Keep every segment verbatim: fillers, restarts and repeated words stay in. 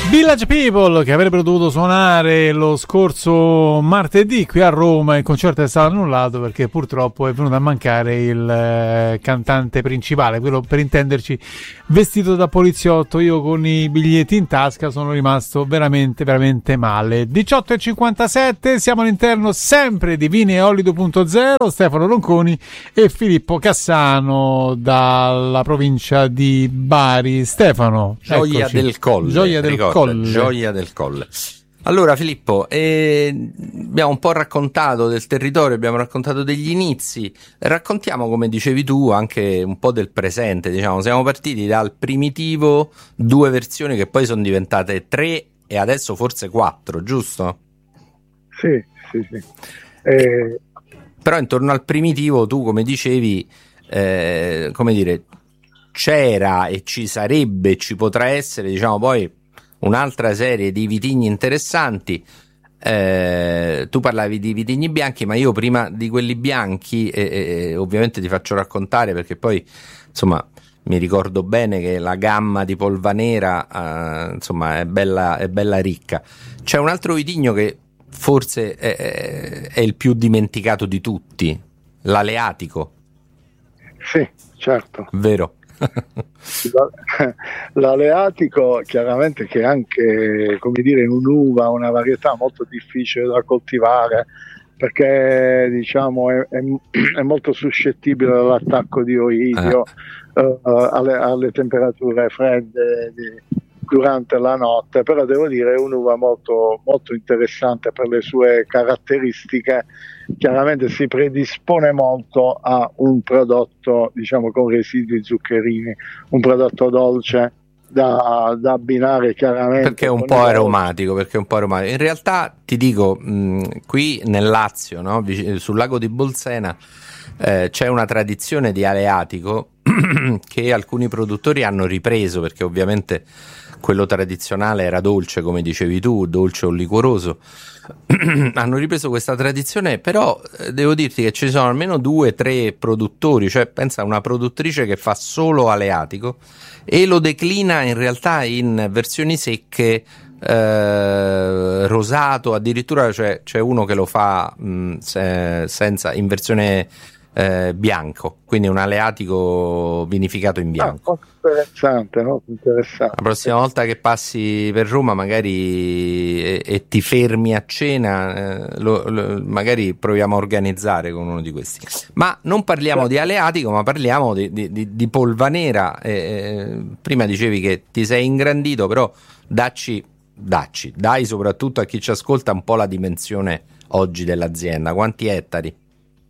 Village People, che avrebbero dovuto suonare lo scorso martedì qui a Roma, il concerto è stato annullato perché purtroppo è venuto a mancare il eh, cantante principale, quello, per intenderci, vestito da poliziotto. Io con i biglietti in tasca sono rimasto veramente veramente male. diciotto e cinquantasette, siamo all'interno sempre di Vini e Olio due punto zero, Stefano Ronconi e Filippo Cassano dalla provincia di Bari. Stefano, Gioia eccoci. del Colle, Gioia del ricorda, Colle. Gioia del Colle. Allora Filippo, eh, abbiamo un po' raccontato del territorio, abbiamo raccontato degli inizi, raccontiamo, come dicevi tu, anche un po' del presente. Diciamo, siamo partiti dal primitivo, due versioni che poi sono diventate tre e adesso forse quattro, giusto? Sì, sì, sì. Eh... Però intorno al primitivo tu, come dicevi, eh, come dire, c'era e ci sarebbe, ci potrà essere, diciamo, poi un'altra serie di vitigni interessanti. Eh, tu parlavi di vitigni bianchi, ma io prima di quelli bianchi e, e, ovviamente ti faccio raccontare, perché poi insomma mi ricordo bene che la gamma di Polvanera eh, insomma è bella, è bella ricca. C'è un altro vitigno che forse è, è il più dimenticato di tutti, l'Aleatico. Sì, certo. Vero. L'Aleatico chiaramente, che è anche, come dire, un'uva, una varietà molto difficile da coltivare, perché diciamo è, è, è molto suscettibile all'attacco di oidio, eh. uh, alle, alle temperature fredde di, durante la notte, però devo dire è un'uva molto, molto interessante per le sue caratteristiche. Chiaramente si predispone molto a un prodotto, diciamo, con residui zuccherini, un prodotto dolce da, da abbinare chiaramente. Perché è un po' aromatico, perché è un po' aromatico. In realtà ti dico, mh, qui nel Lazio, no? Sul lago di Bolsena, eh, c'è una tradizione di Aleatico che alcuni produttori hanno ripreso, perché ovviamente quello tradizionale era dolce, come dicevi tu, dolce o liquoroso. Hanno ripreso questa tradizione, però eh, devo dirti che ci sono almeno due, tre produttori, cioè pensa a una produttrice che fa solo Aleatico e lo declina in realtà in versioni secche, eh, rosato, addirittura c'è, c'è uno che lo fa mh, se, senza, in versione eh, bianco, quindi un Aleatico vinificato in bianco. Ah, interessante, no? Interessante. La prossima volta che passi per Roma magari e, e ti fermi a cena, eh, lo, lo, magari proviamo a organizzare con uno di questi. Ma non parliamo certo. di Aleatico, ma parliamo di, di, di, di Polvanera. Eh, prima dicevi che ti sei ingrandito, però dacci, dacci, dai soprattutto a chi ci ascolta un po' la dimensione oggi dell'azienda. Quanti ettari?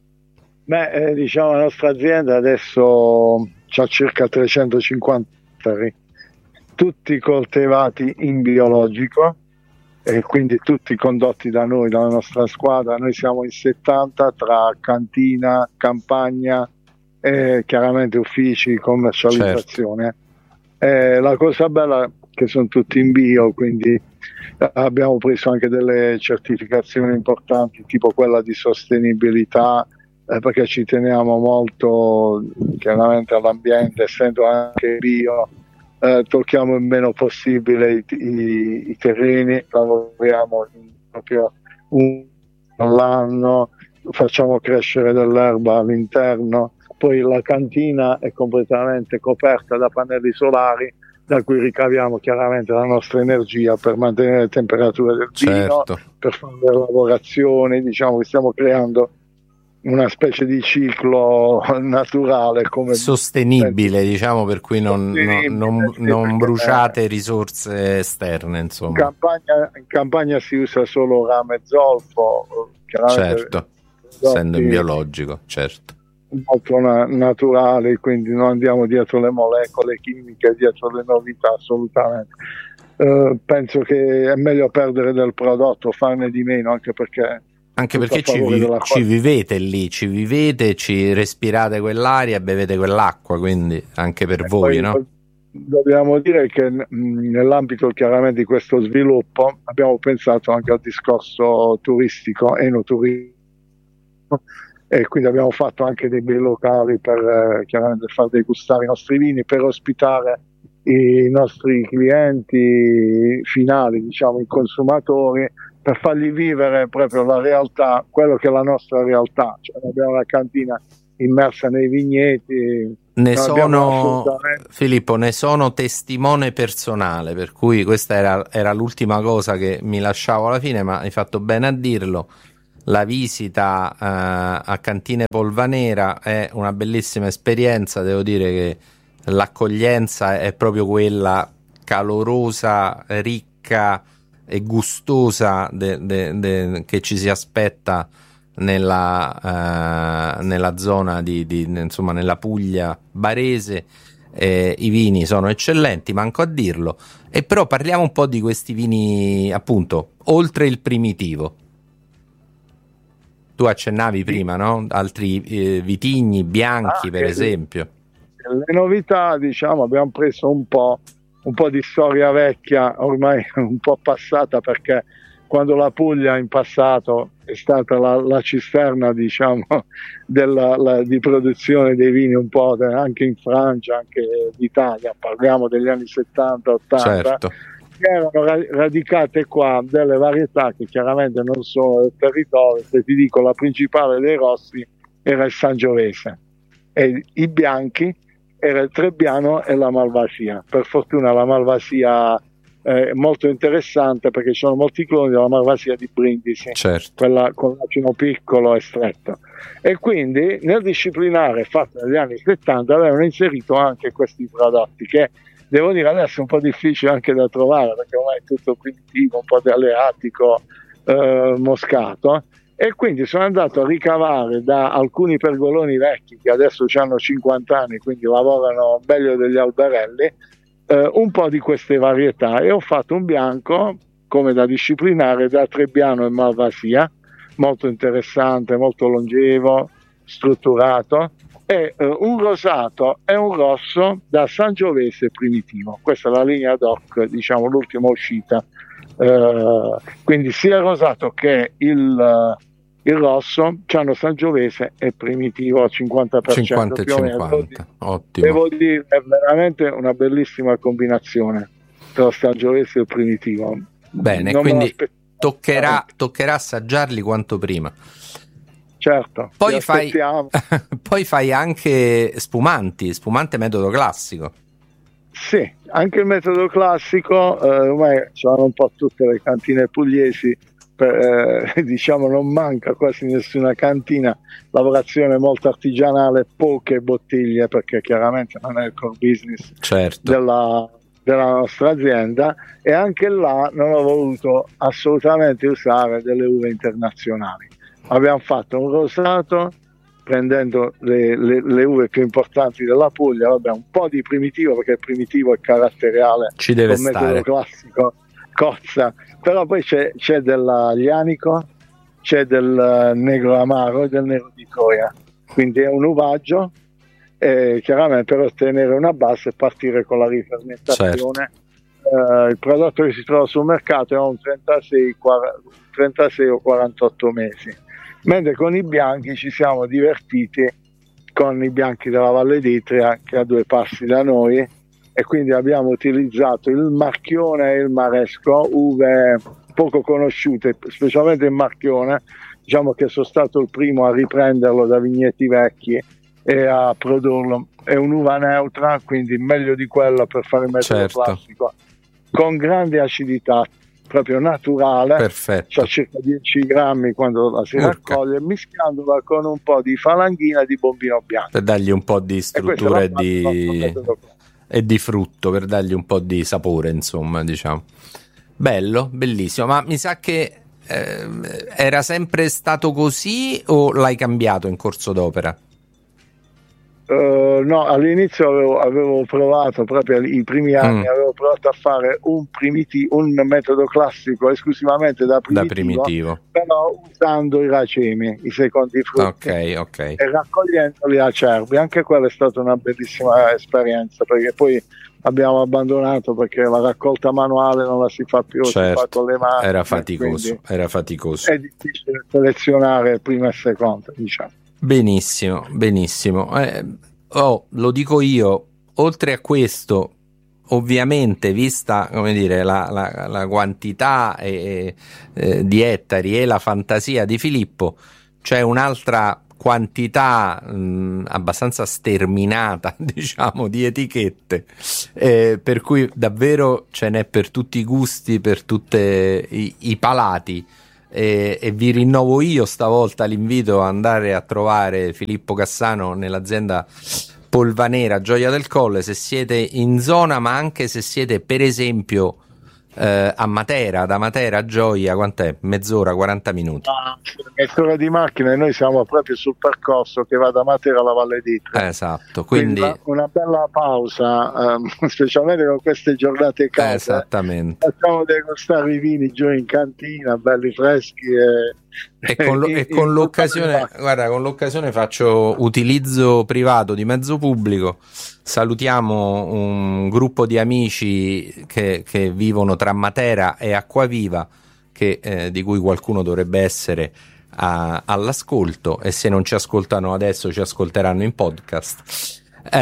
Beh, eh, diciamo la nostra azienda adesso c'ha circa trecentocinquanta ettari, tutti coltivati in biologico e quindi tutti condotti da noi, dalla nostra squadra. Noi siamo in settanta tra cantina, campagna e chiaramente uffici, commercializzazione. Certo. Eh, la cosa bella è che sono tutti in bio, quindi abbiamo preso anche delle certificazioni importanti, tipo quella di sostenibilità, Eh, perché ci teniamo molto chiaramente all'ambiente, essendo anche bio, eh, tocchiamo il meno possibile i, i, i terreni, lavoriamo in, proprio un all'anno, facciamo crescere dell'erba all'interno, poi la cantina è completamente coperta da pannelli solari, da cui ricaviamo chiaramente la nostra energia per mantenere le temperature del vino, certo. per fare le lavorazioni. Diciamo che stiamo creando una specie di ciclo naturale, come sostenibile, diciamo, per cui non, non, non, non bruciate risorse esterne, insomma. In campagna, in campagna si usa solo rame e zolfo, certo, essendo in biologico, certo, molto na- naturali, quindi non andiamo dietro le molecole chimiche, dietro le novità, assolutamente. Uh, penso che è meglio perdere del prodotto, farne di meno, anche perché Anche perché ci, vi, ci vivete lì, ci vivete, ci respirate quell'aria, bevete quell'acqua, quindi anche per e voi, no? Dobbiamo dire che mh, nell'ambito chiaramente di questo sviluppo abbiamo pensato anche al discorso turistico, enoturismo, e quindi abbiamo fatto anche dei bei locali per eh, chiaramente far degustare i nostri vini, per ospitare i nostri clienti finali, diciamo i consumatori, per fargli vivere proprio la realtà, quello che è la nostra realtà. Cioè, abbiamo una cantina immersa nei vigneti. Ne sono, assolutamente... Filippo, ne sono testimone personale, per cui questa era, era l'ultima cosa che mi lasciavo alla fine, ma hai fatto bene a dirlo. La visita eh, a Cantine Polvanera è una bellissima esperienza, devo dire che l'accoglienza è proprio quella calorosa, ricca e gustosa de, de, de, che ci si aspetta nella, uh, nella zona di, di insomma nella Puglia barese. Eh, i vini sono eccellenti, manco a dirlo, e però parliamo un po' di questi vini, appunto, oltre il primitivo. Tu accennavi prima, no? Altri eh, vitigni bianchi, ah, per esempio. Le novità, diciamo, abbiamo preso un po' un po' di storia vecchia, ormai un po' passata, perché quando la Puglia in passato è stata la, la cisterna, diciamo, della, la, di produzione dei vini un po' de, anche in Francia, anche d'Italia, parliamo degli anni settanta ottanta, certo. Erano radicate qua delle varietà che chiaramente non sono del territorio. Se ti dico, la principale dei rossi era il Sangiovese, e i bianchi era il Trebbiano e la Malvasia. Per fortuna la Malvasia è molto interessante, perché ci sono molti cloni della Malvasia di Brindisi, certo. Quella con l'acino piccolo e stretto, e quindi nel disciplinare fatto negli anni settanta avevano inserito anche questi prodotti che, devo dire, adesso è un po' difficile anche da trovare, perché ormai è tutto primitivo, un po' di aleatico, eh, moscato, e quindi sono andato a ricavare da alcuni pergoloni vecchi che adesso hanno cinquanta anni, quindi lavorano meglio degli alberelli, eh, un po' di queste varietà, e ho fatto un bianco come da disciplinare da Trebbiano e Malvasia, molto interessante, molto longevo, strutturato, e eh, un rosato e un rosso da Sangiovese primitivo. Questa è la linea D O C, diciamo l'ultima uscita, eh, quindi sia il rosato che il, il rosso c'hanno Sangiovese e primitivo al cinquanta per cento, cinquanta e cinquanta, ottimo. Devo dire, è veramente una bellissima combinazione tra Sangiovese e primitivo. Bene, non quindi toccherà, toccherà assaggiarli quanto prima. Certo, poi fai, poi fai anche spumanti, spumante metodo classico. Sì, anche il metodo classico, eh, ormai c'hanno un po' tutte le cantine pugliesi, per, eh, diciamo non manca quasi nessuna cantina, lavorazione molto artigianale, poche bottiglie, perché chiaramente non è il core business, certo, della, della nostra azienda, e anche là non ho voluto assolutamente usare delle uve internazionali. Abbiamo fatto un rosato prendendo le, le, le uve più importanti della Puglia, vabbè, un po' di primitivo, perché il primitivo è caratteriale, ci deve con stare, metodo classico cozza, però poi c'è, c'è dell'aglianico, c'è del negro amaro e del nero di Troia, quindi è un uvaggio, e chiaramente per ottenere una base e partire con la rifermentazione. Certo. Eh, il prodotto che si trova sul mercato è un trentasei, trentasei o quarantotto mesi, mentre con i bianchi ci siamo divertiti con i bianchi della Valle d'Itria, che è a due passi da noi, e quindi abbiamo utilizzato il Marchione e il Maresco, uve poco conosciute, specialmente il Marchione, diciamo che sono stato il primo a riprenderlo da vigneti vecchi e a produrlo. È un'uva neutra, quindi meglio di quella per fare il metodo certo. classico, con grande acidità, proprio naturale. Perfetto. C'ha circa dieci grammi quando la si Urca. raccoglie, mischiandola con un po' di falanghina e di bombino bianco, per dargli un po' di struttura e, e di e di frutto, per dargli un po' di sapore, insomma, diciamo. Bello, bellissimo. Ma mi sa che eh, era sempre stato così o l'hai cambiato in corso d'opera? Uh, no, all'inizio avevo, avevo provato, proprio i primi anni, mm. avevo provato a fare un, primiti- un metodo classico esclusivamente da primitivo, da primitivo, però usando i racemi, i secondi frutti, okay, okay. e raccogliendoli a cerbi. Anche quella è stata una bellissima esperienza, perché poi abbiamo abbandonato perché la raccolta manuale non la si fa più, certo. si fa con le mani, era faticoso, era faticoso. È difficile selezionare prima e seconda, diciamo. Benissimo, benissimo. Eh, oh, lo dico io, oltre a questo ovviamente vista, come dire, la, la, la quantità e, eh, di ettari e la fantasia di Filippo, c'è un'altra quantità mh, abbastanza sterminata, diciamo, di etichette, eh, per cui davvero ce n'è per tutti i gusti, per tutti i, i palati, eh, e vi rinnovo io stavolta l'invito a andare a trovare Filippo Cassano nell'azienda Polvanera Gioia del Colle, se siete in zona, ma anche se siete per esempio eh, a Matera, da Matera a Gioia, quant'è? Mezz'ora, quaranta minuti? Ah, mezz'ora di macchina, e noi siamo proprio sul percorso che va da Matera alla Valle d'Itria. Esatto, quindi, quindi una bella pausa, um, specialmente con queste giornate calde. Esattamente. Facciamo degustare i vini giù in cantina, belli freschi e E con, lo, e con l'occasione, guarda, con l'occasione faccio utilizzo privato di mezzo pubblico. Salutiamo un gruppo di amici che, che vivono tra Matera e Acquaviva, che, eh, di cui qualcuno dovrebbe essere a, all'ascolto, e se non ci ascoltano adesso ci ascolteranno in podcast.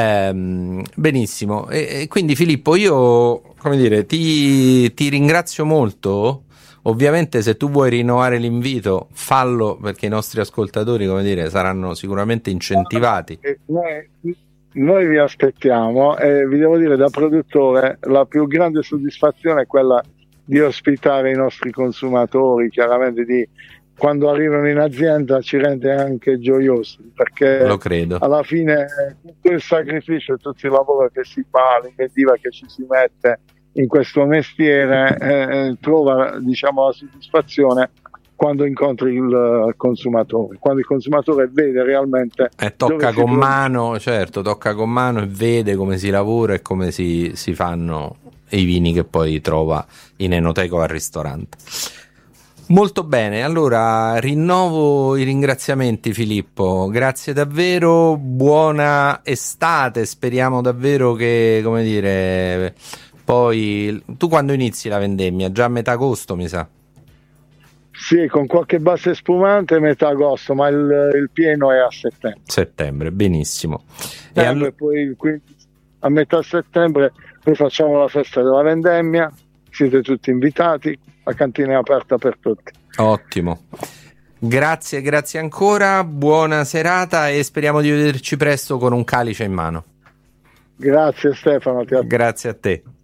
Ehm, benissimo, e, e quindi Filippo, io, come dire, ti, ti ringrazio molto. Ovviamente se tu vuoi rinnovare l'invito, fallo, perché i nostri ascoltatori, come dire, saranno sicuramente incentivati. Noi, noi vi aspettiamo, e vi devo dire, da produttore la più grande soddisfazione è quella di ospitare i nostri consumatori, chiaramente di quando arrivano in azienda ci rende anche gioiosi, perché lo credo. Alla fine tutto il sacrificio e tutto il lavoro che si fa, l'inventiva che ci si mette in questo mestiere eh, trova, diciamo, la soddisfazione quando incontri il consumatore, quando il consumatore vede realmente e tocca con produce. mano, certo, tocca con mano e vede come si lavora e come si, si fanno i vini che poi trova in enoteca o al ristorante. Molto bene, allora rinnovo i ringraziamenti Filippo, grazie davvero, buona estate, speriamo davvero che, come dire, poi tu quando inizi la vendemmia? Già a metà agosto mi sa? Sì, con qualche base spumante metà agosto, ma il, il pieno è a settembre. Settembre, benissimo. E all- all- poi quindi, a metà settembre noi facciamo la festa della vendemmia, siete tutti invitati, la cantina è aperta per tutti. Ottimo. Grazie, grazie ancora, buona serata e speriamo di vederci presto con un calice in mano. Grazie Stefano. Ti Grazie a te.